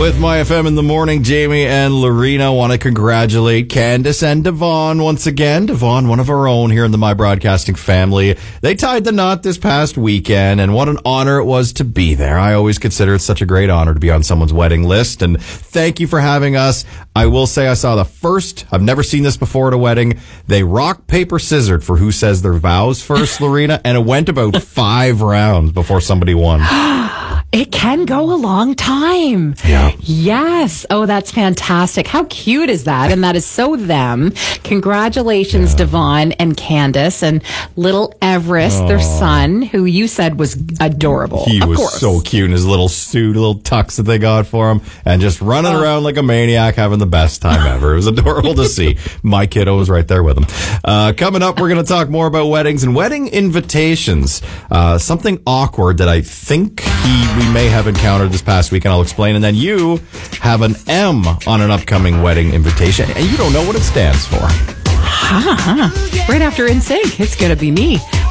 With My FM in the morning, Jamie and Lorena want to congratulate Candace and Devon once again. Devon, one of our own here in the My Broadcasting family. They tied the knot this past weekend, and what an honor it was to be there. I always consider it such a great honor to be on someone's wedding list, and thank you for having us. I will say I saw the first, I've never seen this before at a wedding. They rock, paper, scissored for who says their vows first, Lorena, and it went about 5 rounds before somebody won. It can go a long time. Yeah. Yes. Oh, that's fantastic. How cute is that? And that is so them. Congratulations, Devon and Candace and little Everest, their son, who you said was adorable. He of was course. so cute in his little suit, little tux that they got for him, and just running around like a maniac, having the best time ever. It was adorable to see. My kiddo was right there with him. Coming up, we're going to talk more about weddings and wedding invitations. Something awkward that I think we may have encountered this past week, and I'll explain. And then you have an M on an upcoming wedding invitation, and you don't know what it stands for. Right after In Sync, it's going to be me.